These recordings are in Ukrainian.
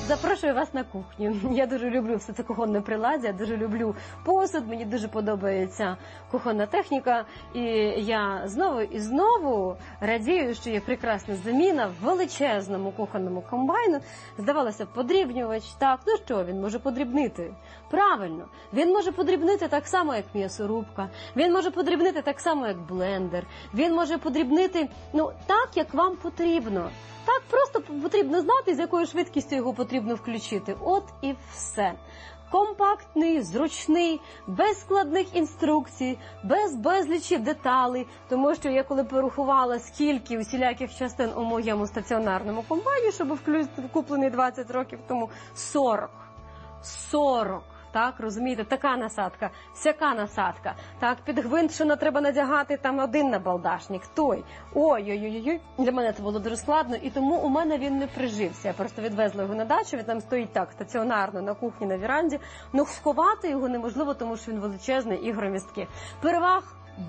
Запрошую вас на кухню. Я дуже люблю все це кухонне приладдя, дуже люблю посуд, мені дуже подобається кухонна техніка. І я знову і знову радію, що є прекрасна заміна в величезному кухонному комбайну. Здавалося б, подрібнювач. Так, ну що він може подрібнити? Правильно, він може подрібнити так само, як м'ясорубка, він може подрібнити так само, як блендер, він може подрібнити, так, як вам потрібно. Так, просто потрібно знати, з якою швидкістю його потрібно включити. От і все. Компактний, зручний, без складних інструкцій, без безлічі деталей. Тому що я коли порахувала, скільки усіляких частин у моєму стаціонарному комбайні, що був куплений 20 років тому, 40. 40. Так, розумієте, така насадка, сяка насадка. Так, під гвинт, що треба надягати, там один набалдашник, той. Ой-ой-ой, для мене це було дуже складно, і тому у мене він не прижився. Я просто відвезла його на дачу, він там стоїть так, стаціонарно, на кухні, на віранді. Сховати його неможливо, тому що він величезний і громісткий. Переваг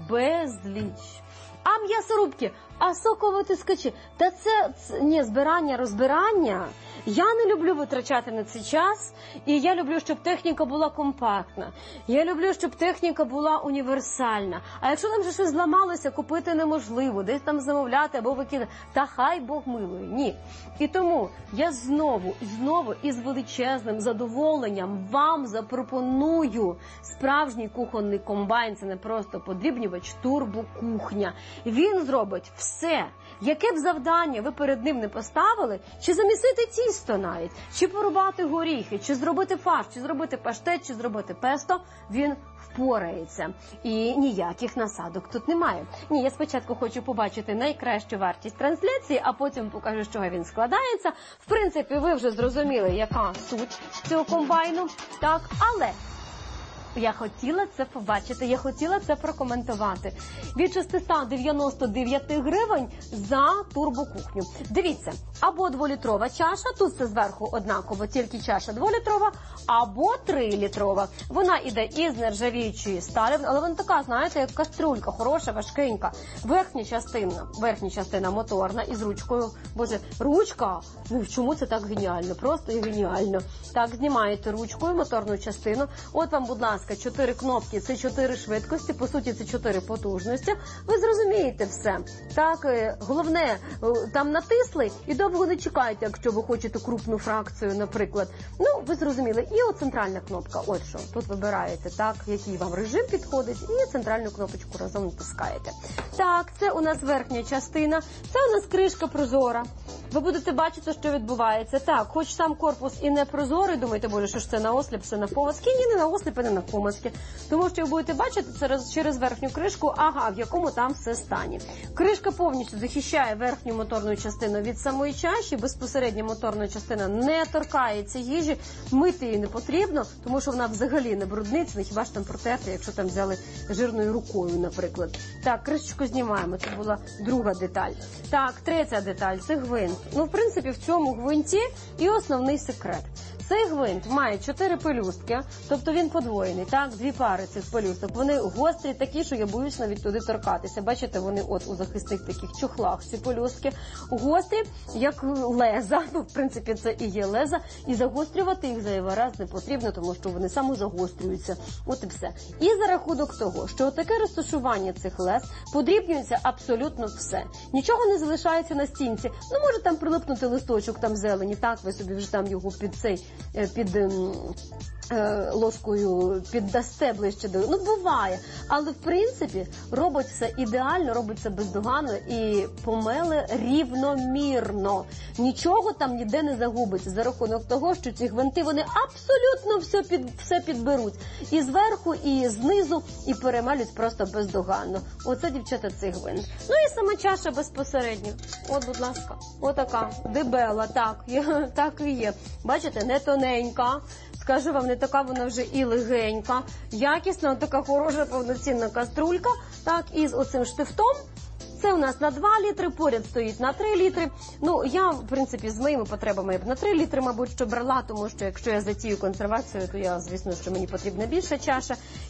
безліч. А м'ясорубки, а соковитискачі, та це ні, збирання, розбирання. Я не люблю витрачати на це час, і я люблю, щоб техніка була компактна. Я люблю, щоб техніка була універсальна. А якщо там вже щось зламалося, купити неможливо, десь там замовляти або викидати, та хай Бог милує. Ні. І тому я знову із величезним задоволенням вам запропоную справжній кухонний комбайн. Це не просто подрібнювач, турбокухня. Він зробить все. Яке б завдання ви перед ним не поставили, чи замісити тісто навіть, чи порубати горіхи, чи зробити фарш, чи зробити паштет, чи зробити песто, він впорається. І ніяких насадок тут немає. Ні, я спочатку хочу побачити найкращу вартість трансляції, а потім покажу, з чого він складається. В принципі, ви вже зрозуміли, яка суть цього комбайну. Так, але я хотіла це побачити, я хотіла це прокоментувати. Від 699 гривень за турбокухню. Дивіться, або 2-літрова чаша, тут це зверху однаково, тільки чаша 2-літрова, або 3-літрова. Вона іде із нержавіючої сталі, але вона така, знаєте, як каструлька, хороша, важкенька. Верхня частина моторна із ручкою. Боже, ручка? Чому це так геніально? Просто і геніально. Так, знімаєте ручкою моторну частину. От вам, будь ласка, 4 кнопки, це 4 швидкості, по суті, це 4 потужності. Ви зрозумієте все. Так, головне, там натисли і довго не чекайте, якщо ви хочете крупну фракцію, наприклад. Ви зрозуміли. І от центральна кнопка, от що. Тут вибираєте, так, який вам режим підходить, і центральну кнопочку разом натискаєте. Так, це у нас верхня частина, це у нас кришка прозора. Ви будете бачити, що відбувається. Так, хоч сам корпус і не прозорий, думаєте, боже, що ж це на осліп, це на помазки? Ні, не на осліп, не на помазки. Тому що ви будете бачити це через верхню кришку, в якому там все стані. Кришка повністю захищає верхню моторну частину від самої чаші, безпосередньо моторна частина не торкається їжі, мити її не потрібно, тому що вона взагалі не брудниться, хіба ж там протерти, якщо там взяли жирною рукою, наприклад. Так, кришечку знімаємо, це була друга деталь. Так, третя деталь, це гвинт. В принципі, в цьому гвинті і основний секрет. Цей гвинт має 4 пелюстки, тобто він подвоєний, так, 2 пари цих пелюсток. Вони гострі такі, що я боюсь навіть туди торкатися. Бачите, вони от у захисних таких чохлах, ці пелюстки. Гострі, як леза, в принципі, це і є леза, і загострювати їх зайвий раз не потрібно, тому що вони самозагострюються. От і все. І за рахунок того, що таке розташування цих лез подрібнюється абсолютно все. Нічого не залишається на стінці. Може там прилипнути листочок там зелені, так, ви собі вже там його під ложкою піддасте ближче до... буває. Але, в принципі, робить все ідеально, робить це бездоганно і помеле рівномірно. Нічого там ніде не загубиться за рахунок того, що ці гвинти, вони абсолютно все підберуть. І зверху, і знизу, і перемелють просто бездоганно. Оце, дівчата, цей гвинт. І сама чаша безпосередньо. От, будь ласка, отака, дебела, так і є. Бачите, не тоненька. Скажу вам, не така вона вже і легенька, якісна, така хороша повноцінна каструлька, так, із оцим штифтом. Це у нас на 2 літри, поряд стоїть на 3 літри. Я, в принципі, з моїми потребами я б на 3 літри, мабуть, що брала, тому що якщо я затію консервацію, то я, звісно, що мені потрібна більша чаша.